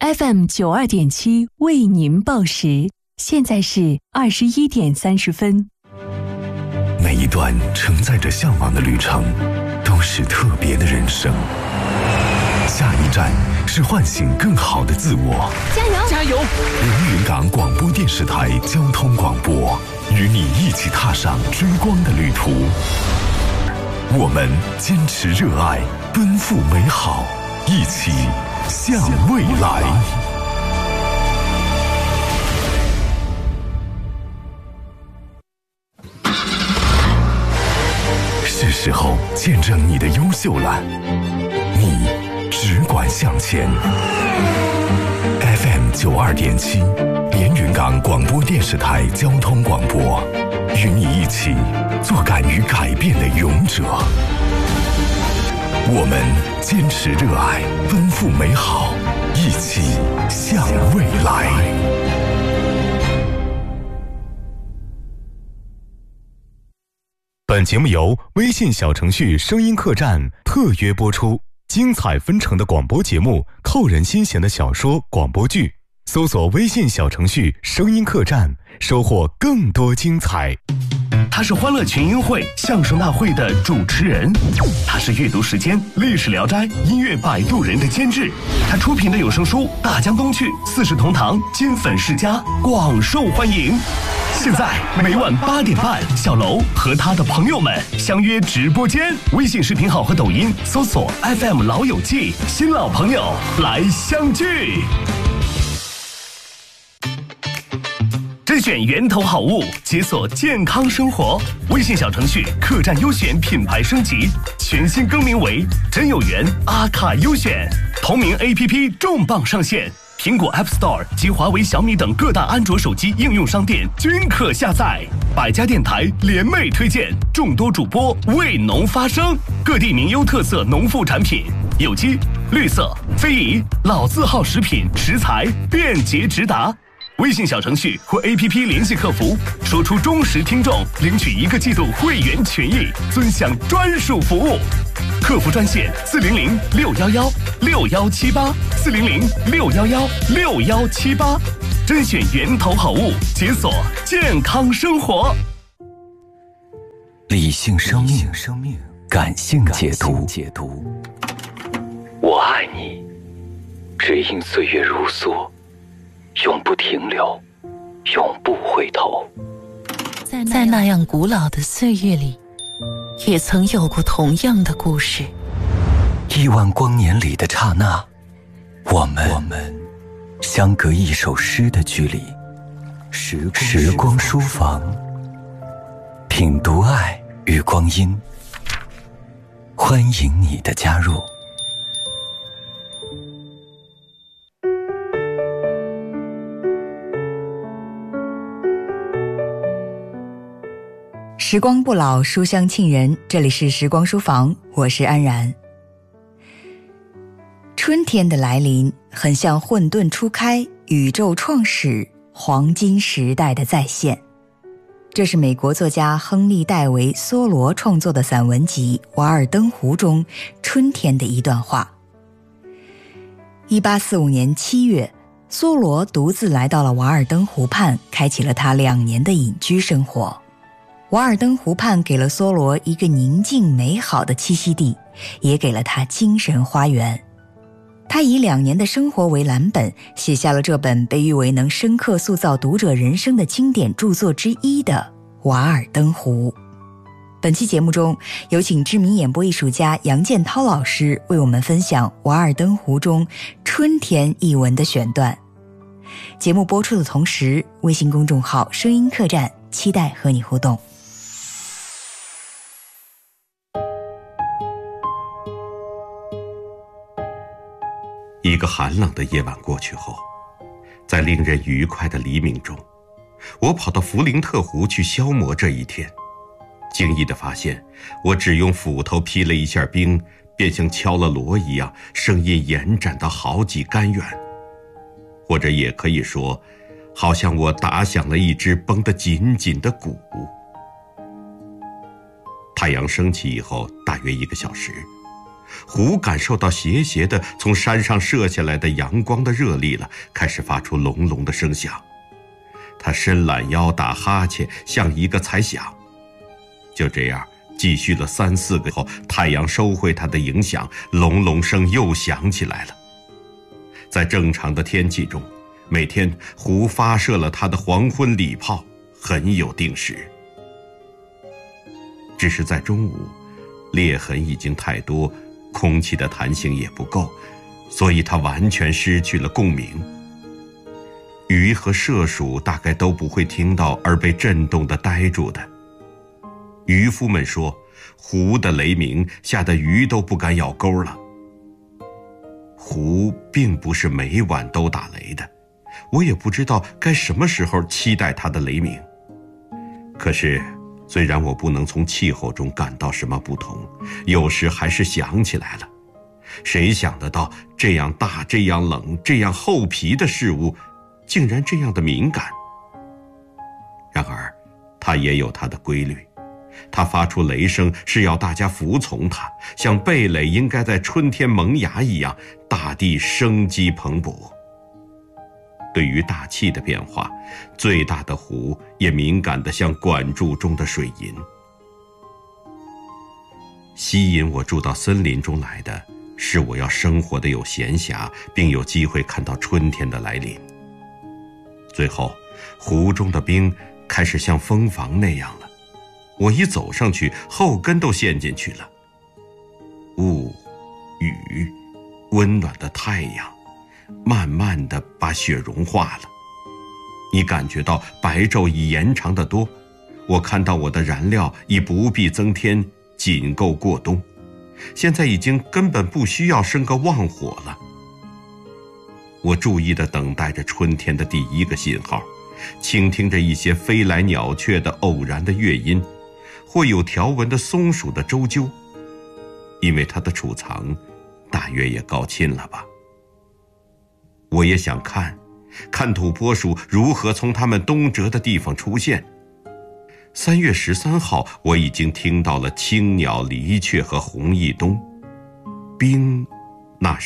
FM92.7为您报时，现在是21点30分。 每一段承载着向往的旅程，都是特别的人生。下一站是唤醒更好的自我。 加油！ 加油！ 连云港广播电视台交通广播，与你一起踏上追光的旅途。我们坚持热爱，奔赴美好，一起向未来。是时候见证你的优秀了，你只管向前。FM92.7连云港广播电视台交通广播，与你一起做敢于改变的勇者。我们坚持热爱，奔赴美好，一起向未来。 本节目由微信小程序声音客栈特约播出，精彩纷呈的广播节目，扣人心弦的小说广播剧，搜索微信小程序声音客栈，收获更多精彩。 他是欢乐群英会相声大会的主持人，他是阅读时间历史聊斋音乐摆渡人的监制，他出品的有声书《大江东去》四世同堂金粉世家广受欢迎。现在每晚8点半，小楼和他的朋友们相约直播间，微信视频号和抖音搜索 FM 老友记，新老朋友来相聚。甄选源头好物，解锁健康生活。微信小程序客栈优选品牌升级，全新更名为真有缘阿卡优选。同名 APP 重磅上线，苹果 App Store 及华为、小米等各大安卓手机应用商店均可下载。百家电台联袂推荐，众多主播为农发声，各地名优特色农副产品，有机、绿色、非遗、老字号食品食材便捷直达。微信小程序或 APP 联系客服，说出忠实听众，领取1个季度会员权益，尊享专属服务。客服专线400-611-6178，400-611-6178，甄选源头好物，解锁健康生活。 理性生命，感性解读。 我爱你，只因岁月如梭，永不停留，永不回头。 在那样古老的岁月里，也曾有过同样的故事。 亿万光年里的刹那，我们相隔一首诗的距离。时光书房，品读爱与光阴，欢迎你的加入。 时光不老，书香沁人，这里是时光书房，我是安然。春天的来临，很像混沌初开，宇宙创始，黄金时代的再现。这是美国作家亨利·戴维·梭罗创作的散文集《瓦尔登湖》中春天的一段话。1845年7月，梭罗独自来到了瓦尔登湖畔，开启了他2年的隐居生活。瓦尔登湖畔给了梭罗一个宁静美好的栖息地，也给了他精神花园。他以2年的生活为蓝本，写下了这本被誉为能深刻塑造读者人生的经典著作之一的《瓦尔登湖》。本期节目中，有请知名演播艺术家杨建涛老师为我们分享《瓦尔登湖》中春天一文的选段。节目播出的同时，微信公众号声音客栈期待和你互动。 一个寒冷的夜晚过去后，在令人愉快的黎明中，我跑到弗林特湖去消磨这一天。惊异地发现，我只用斧头劈了一下冰，便像敲了锣一样，声音延展到好几竿远。或者也可以说，好像我打响了一只绷得紧紧的鼓。太阳升起以后大约1个小时， 湖感受到斜斜的从山上射下来的阳光的热力了，开始发出隆隆的声响。它伸懒腰打哈欠，像一个猜想。就这样继续了3、4个后，太阳收回它的影响，隆隆声又响起来了。在正常的天气中，每天湖发射了它的黄昏礼炮，很有定时。只是在中午，裂痕已经太多，空气的弹性也不够，所以它完全失去了共鸣。鱼和麝鼠大概都不会听到而被震动地呆住的。渔夫们说，湖的雷鸣吓得鱼都不敢咬钩了。湖并不是每晚都打雷的，我也不知道该什么时候期待它的雷鸣。可是虽然我不能从气候中感到什么不同，有时还是想起来了。谁想得到这样大、这样冷、这样厚皮的事物竟然这样的敏感？然而它也有它的规律，它发出雷声是要大家服从它，像蓓蕾应该在春天萌芽一样，大地生机蓬勃。对于大气的变化，最大的湖也敏感得像管柱中的水银。吸引我住到森林中来的是我要生活得有闲暇，并有机会看到春天的来临。最后，湖中的冰开始像蜂房那样了，我一走上去，后跟都陷进去了。雾、雨、温暖的太阳，慢慢地把雪融化了。你感觉到白昼已延长得多，我看到我的燃料已不必增添，仅够过冬。现在已经根本不需要生个旺火了。我注意地等待着春天的第一个信号，倾听着一些飞来鸟雀的偶然的乐音，或有条纹的松鼠的啁啾，因为它的储藏大约也告罄了吧。我也想看土拨鼠如何从它们东折的地方出现。3月13号，我已经听到了青鸟、离雀和红翼东。冰，那是